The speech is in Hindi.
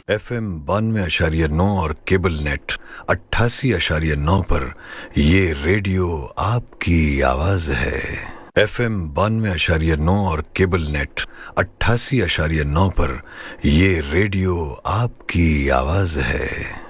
FM 92.9 और केबल नेट 88.9 पर ये रेडियो आपकी आवाज है। FM 92.9 और केबल नेट 88.9 पर ये रेडियो आपकी आवाज है।